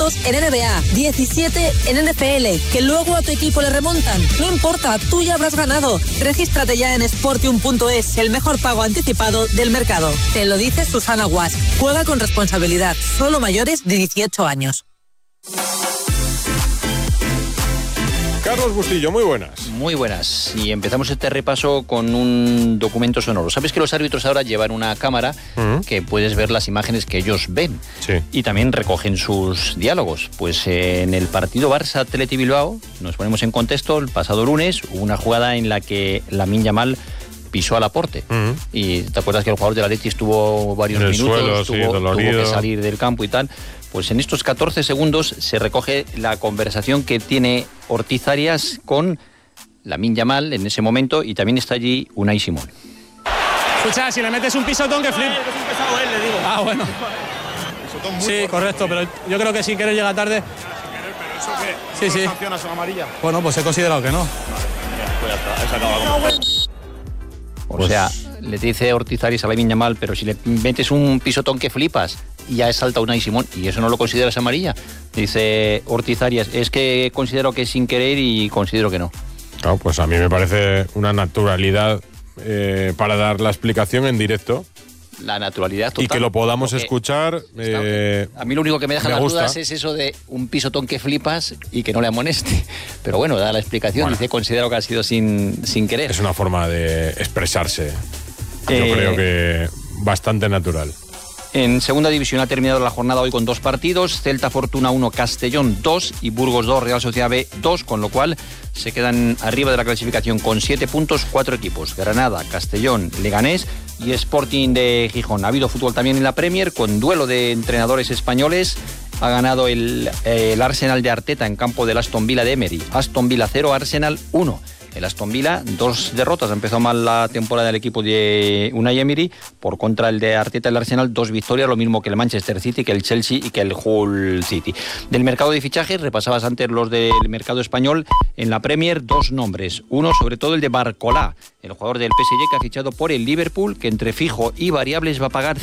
puntos en NBA, 17 en NFL, que luego a tu equipo le remontan. No importa, tú ya habrás ganado. Regístrate ya en Sportium.es, el mejor pago anticipado del mercado. Te lo dice Susana Guas. Juega con responsabilidad. Solo mayores de 18 años. Carlos Bustillo, muy buenas. Muy buenas. Y empezamos este repaso con un documento sonoro. ¿Sabes que los árbitros ahora llevan una cámara que puedes ver las imágenes que ellos ven? Sí. Y también recogen sus diálogos. Pues en el partido Barça-Athletic Bilbao, nos ponemos en contexto, el pasado lunes hubo una jugada en la que Lamine Yamal pisó a Laporte. Y te acuerdas que el jugador del Athletic estuvo varios minutos, tuvo que salir del campo y tal. Pues en estos 14 segundos se recoge la conversación que tiene Ortiz Arias con Lamine Yamal en ese momento, y también está allí Unai Simón. Escucha, si le metes un pisotón que flip. Es un pesado él, le digo. Ah, bueno. Sí, correcto, pero yo creo que sin querer llega tarde. ¿Pero eso qué? Sí, sí. ¿Sancionas una amarilla? Bueno, pues he considerado que no. Pues ya está, he sacado O sea, le dice Ortiz Arias a Lamine Yamal, pero si le metes un pisotón que flipas, y ya salta Unai Simón, y eso no lo consideras amarilla. Dice Ortiz Arias, es que considero que es sin querer y considero que no. Claro, pues a mí me parece una naturalidad para dar la explicación en directo. La naturalidad total. Y que lo podamos escuchar. A mí lo único que me deja las dudas es eso de un pisotón que flipas y que no le amoneste. Pero bueno, da la explicación, bueno, dice, considero que ha sido sin querer. Es una forma de expresarse. Yo creo que bastante natural. En segunda división ha terminado la jornada hoy con 2 partidos, Celta Fortuna 1, Castellón 2 y Burgos 2, Real Sociedad B 2, con lo cual se quedan arriba de la clasificación con 7 puntos 4 equipos, Granada, Castellón, Leganés y Sporting de Gijón. Ha habido fútbol también en la Premier con duelo de entrenadores españoles. Ha ganado el Arsenal de Arteta en campo del Aston Villa de Emery. Aston Villa 0, Arsenal 1. El Aston Villa, 2 derrotas. Empezó mal la temporada del equipo de Unai Emery. Por contra, el de Arteta, el Arsenal, 2 victorias, lo mismo que el Manchester City, que el Chelsea y que el Hull City. Del mercado de fichajes, repasabas antes los del mercado español. En la Premier, 2 nombres. Uno, sobre todo, el de Barcolá, el jugador del PSG que ha fichado por el Liverpool, que entre fijo y variables va a pagar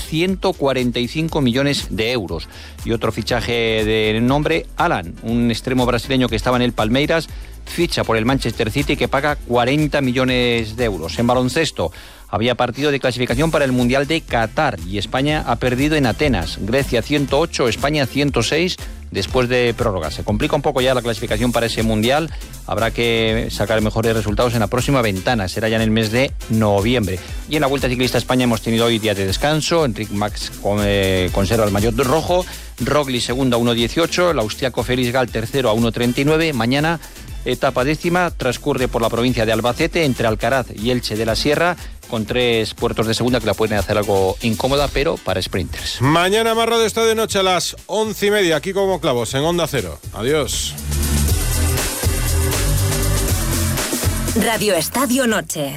145 millones de euros. Y otro fichaje de nombre, Alan, un extremo brasileño que estaba en el Palmeiras, ficha por el Manchester City, que paga 40 millones de euros. En baloncesto había partido de clasificación para el Mundial de Qatar y España ha perdido en Atenas. Grecia 108, España 106 después de prórroga. Se complica un poco ya la clasificación para ese Mundial. Habrá que sacar mejores resultados en la próxima ventana. Será ya en el mes de noviembre. Y en la Vuelta Ciclista a España hemos tenido hoy día de descanso. Enric Mas conserva el maillot rojo. Roglic segundo a 1.18. El austriaco Felix Gall tercero a 1.39. Mañana etapa 10ª, transcurre por la provincia de Albacete, entre Alcaraz y Elche de la Sierra, con 3 puertos de segunda que la pueden hacer algo incómoda, pero para sprinters. Mañana más Radio Estadio Noche a las 11:30, aquí como clavos, en Onda Cero. Adiós. Radio Estadio Noche.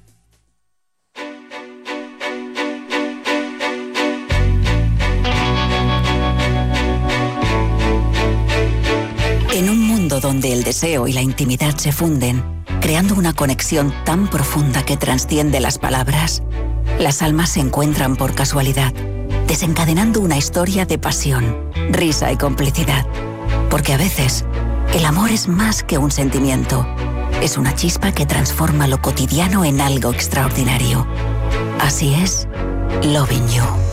En un mundo donde el deseo y la intimidad se funden, creando una conexión tan profunda que trasciende las palabras, las almas se encuentran por casualidad, desencadenando una historia de pasión, risa y complicidad. Porque a veces, el amor es más que un sentimiento, es una chispa que transforma lo cotidiano en algo extraordinario. Así es, Loving You.